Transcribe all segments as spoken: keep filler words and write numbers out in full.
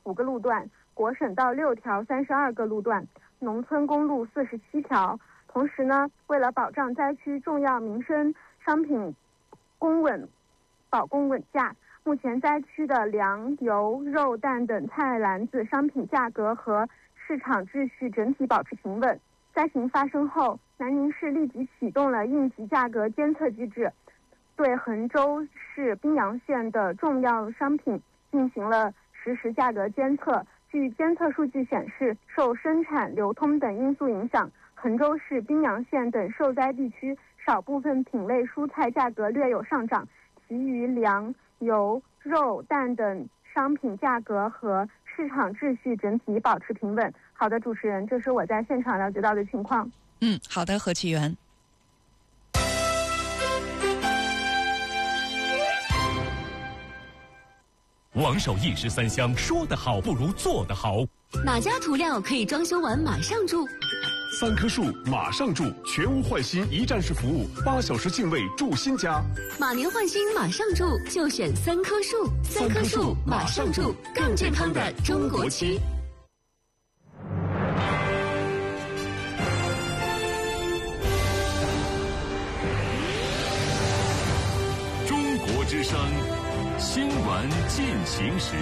五个路段，国省道六条三十二个路段，农村公路四十七条。同时呢，为了保障灾区重要民生商品供稳保供稳价，目前灾区的粮油肉蛋等菜篮子商品价格和市场秩序整体保持平稳。灾情发生后，南宁市立即启动了应急价格监测机制，对衡州市宾阳县的重要商品进行了实时价格监测。据监测数据显示，受生产、流通等因素影响，衡州市宾阳县等受灾地区少部分品类蔬菜价格略有上涨，其余粮油肉蛋等商品价格和市场秩序整体保持平稳。好的，主持人，这是我在现场了解到的情况。 嗯，好的，何启源。 王守义十三香，说得好不如做得好。 哪家涂料可以装修完马上住？ 三棵树马上住，全屋换新一站式服务，八小时净位住新家。 马年换新马上住，就选三棵树。三棵树马上住，更健康的中国区。 中国之声，新闻进行时。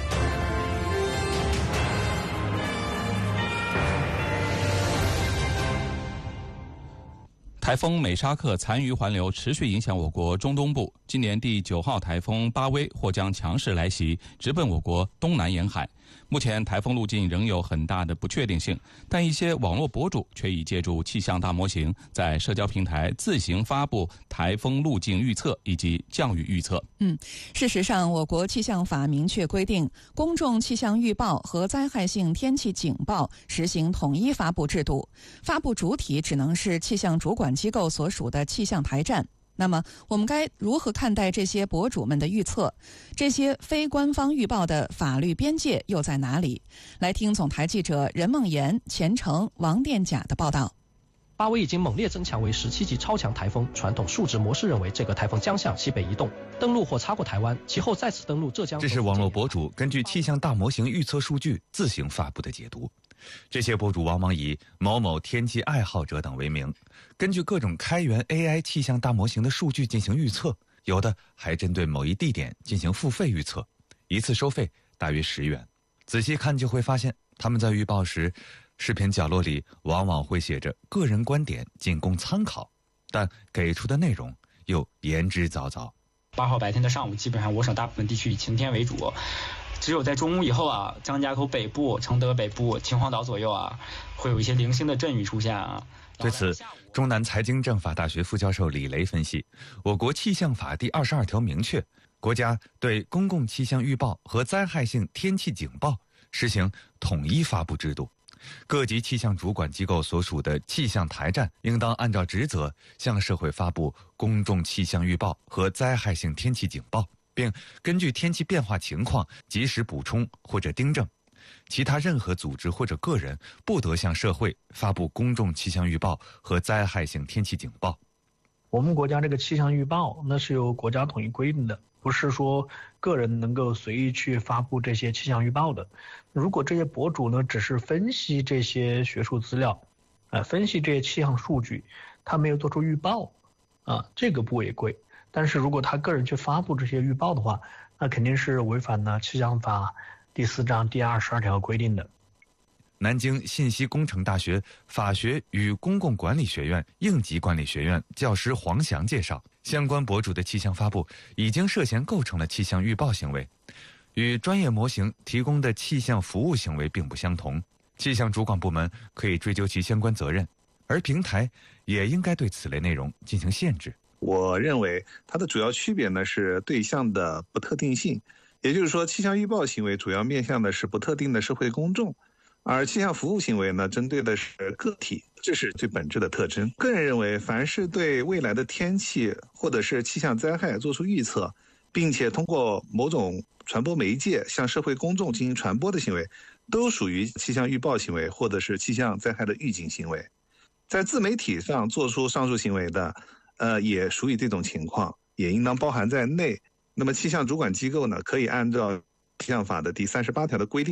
台风美沙克残余环流持续影响我国中东部，今年第九号台风巴威或将强势来袭，直奔我国东南沿海。目前台风路径仍有很大的不确定性，但一些网络博主却已借助气象大模型，在社交平台自行发布台风路径预测以及降雨预测。 嗯，事实上，我国气象法明确规定，公众气象预报和灾害性天气警报实行统一发布制度，发布主体只能是气象主管机构所属的气象台站。那么我们该如何看待这些博主们的预测？这些非官方预报的法律边界又在哪里？来听总台记者任梦妍、钱成、王殿甲的报道。 巴威已经猛烈增强为十七级超强台风，传统数值模式认为这个台风将向西北移动，登陆或擦过台湾，其后再次登陆浙江。 这是网络博主根据气象大模型预测数据自行发布的解读。这些博主往往以某某天气爱好者等为名，根据各种开源 A I 气象大模型的数据进行预测，有的还针对某一地点进行付费预测，一次收费大约十元。仔细看就会发现，他们在预报时，视频角落里往往会写着个人观点仅供参考，但给出的内容又言之凿凿。 八号白天的上午，基本上我省大部分地区以晴天为主，只有在中午以后啊，张家口北部、承德北部、秦皇岛左右啊，会有一些零星的阵雨出现啊。 对此，中南财经政法大学副教授李雷分析，我国气象法第二十二条明确，国家对公共气象预报和灾害性天气警报实行统一发布制度。各级气象主管机构所属的气象台站应当按照职责向社会发布公众气象预报和灾害性天气警报，并根据天气变化情况及时补充或者订正。其他任何组织或者个人不得向社会发布公众气象预报和灾害性天气警报。 我们国家这个气象预报那是由国家统一规定的，不是说个人能够随意去发布这些气象预报的。如果这些博主呢只是分析这些学术资料，呃，分析这些气象数据，他没有做出预报，啊，这个不违规。但是如果他个人去发布这些预报的话，那肯定是违反了气象法第四章第二十二条规定的。 南京信息工程大学法学与公共管理学院应急管理学院教师黄翔介绍，相关博主的气象发布已经涉嫌构成了气象预报行为，与专业模型提供的气象服务行为并不相同。气象主管部门可以追究其相关责任，而平台也应该对此类内容进行限制。 我认为它的主要区别呢是对象的不特定性，也就是说，气象预报行为主要面向的是不特定的社会公众，而气象服务行为呢，针对的是个体，这是最本质的特征。个人认为，凡是对未来的天气或者是气象灾害做出预测，并且通过某种传播媒介向社会公众进行传播的行为，都属于气象预报行为或者是气象灾害的预警行为。在自媒体上做出上述行为的，呃，也属于这种情况，也应当包含在内。那么气象主管机构呢，可以按照气象法的第三十八条的规定，